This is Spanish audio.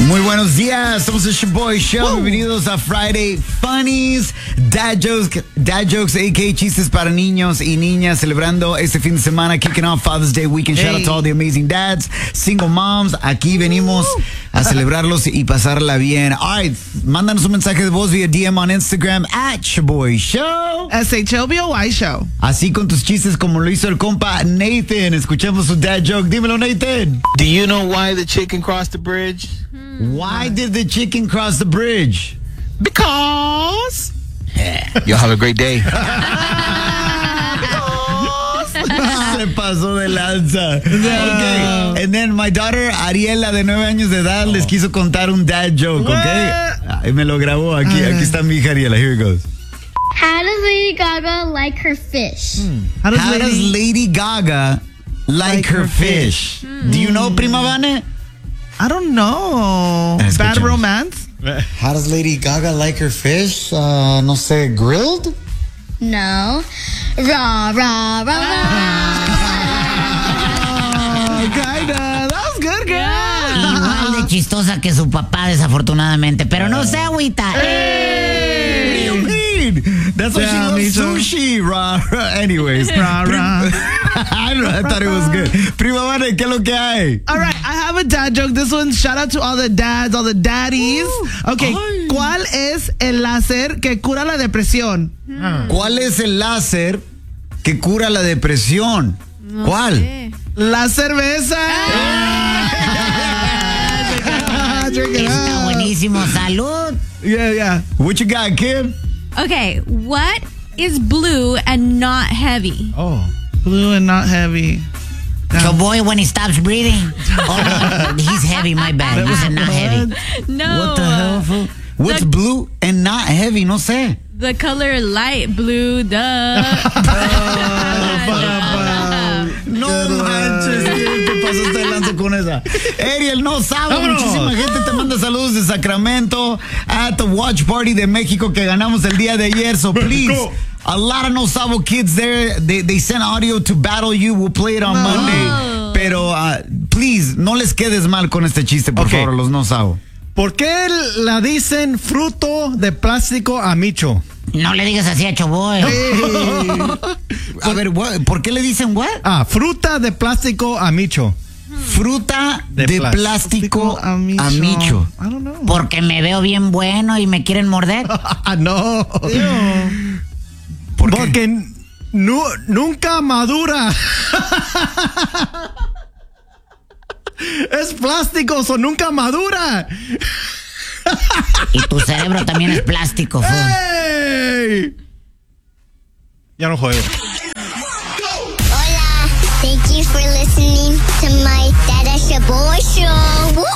Muy buenos días, somos el Boy Show. Bienvenidos a Friday Funnies, Dad Jokes, a.k.a. chistes para niños y niñas, celebrando este fin de semana, kicking off Father's Day weekend. Shout out to all the amazing dads, single moms. Aquí venimos a celebrarlos y pasarla bien. All right, mándanos un mensaje de voz vía DM on Instagram @Boy Show. SHLBOY Show. Así con tus chistes como lo hizo el compa Nathan. Escuchemos su dad joke. Dímelo, Nathan. Do you know why the chicken crossed the bridge? Why did the chicken cross the bridge? Because. Y'all have a great day. Se pasó de lanza. Okay. And then my daughter Ariela, de 9 años de edad, les quiso contar un dad joke, ¿ok? Y me lo grabó aquí. Aquí está mi hija Ariela. Here it goes. How does Lady Gaga like her fish? How does Lady Gaga like her fish? Do you know, Prima Vane? I don't know. Escuchemos. Bad romance? How does Lady Gaga like her fish? No sé, grilled? No. Rah, rah, rah, rah. Kinda. That was good, girl. Igual de chistosa que su papá, desafortunadamente. Pero no se agüita. What do you mean? That's why Yeah, she me loves too. sushi. Rah, rah. Anyways. Rah, rah. I don't know, I thought it was good. Prima Vane, ¿qué es lo que hay? All right, I have a dad joke. This one, shout out to all the dads, all the daddies. Okay, Ay. ¿cuál es el láser que cura la depresión? ¿Cuál es el láser que cura la depresión? ¿Cuál? La cerveza. Drink it Está up. buenísimo. Salud. Yeah. What you got, Kim? Okay, what is blue and not heavy? Oh, blue and not heavy. So boy, when he stops breathing. Oh, no, he's heavy, my bad. He said not heavy. No. What the hell, fool? What's The- blue and not heavy? No sé. The color light blue, duh. No manches, Kim, te pasaste de lanza con esa. Ariel, no sabe. Muchísima gente te manda saludos de Sacramento, at the watch party de México que ganamos el día de ayer. So please, a lot of No Sabo kids there. They sent audio to battle you. We'll play it on Monday. Pero please, no les quedes mal con este chiste, por Okay. favor, los No Sabo. ¿Por qué la dicen fruto de plástico a Micho? No le digas así a Choboy. A ver, ¿por qué le dicen what? Fruta de plástico a Micho. Fruta de De plástico a Micho. I don't know. Porque me veo bien bueno y me quieren morder. No. ¿Por qué? Porque nunca madura. Es plástico, o nunca madura. Y tu cerebro también es plástico, fool. ¡Ey! Ya no juego. Hola. Thank you for listening to my Dada Shaboy Show.